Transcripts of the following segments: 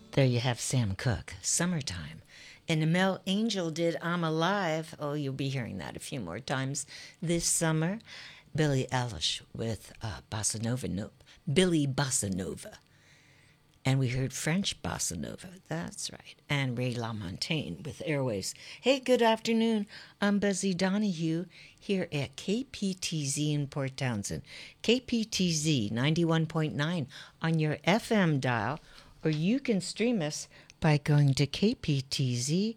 There you have Sam Cooke, Summertime. And Mel Angel did I'm Alive. Oh, you'll be hearing that a few more times this summer. Billie Eilish with Bossa Nova. No, Billy Bossa Nova. And we heard French Bossa Nova. That's right. And Ray LaMontagne with Airwaves. Hey, good afternoon. I'm Buzzy Donahue here at KPTZ in Port Townsend. KPTZ 91.9 on your FM dial, or you can stream us by going to kptz.org.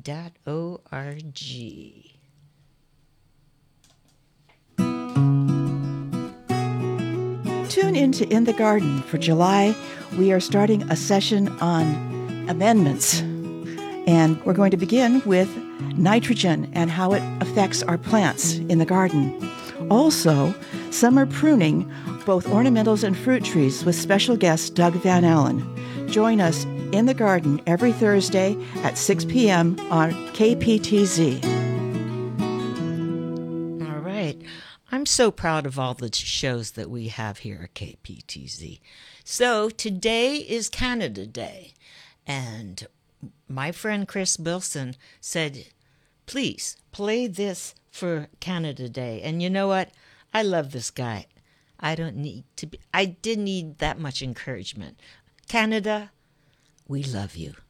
Tune into In the Garden for July. We are starting a session on amendments. And we're going to begin with nitrogen and how it affects our plants in the garden. Also, summer pruning, both ornamentals and fruit trees, with special guest Doug Van Allen. Join us in the garden every Thursday at 6 p.m. on KPTZ. All right. I'm so proud of all the shows that we have here at KPTZ. So today is Canada Day, and my friend Chris Bilson said, please play this for Canada Day. And you know what? I love this guy. I didn't need that much encouragement. Canada, we love you.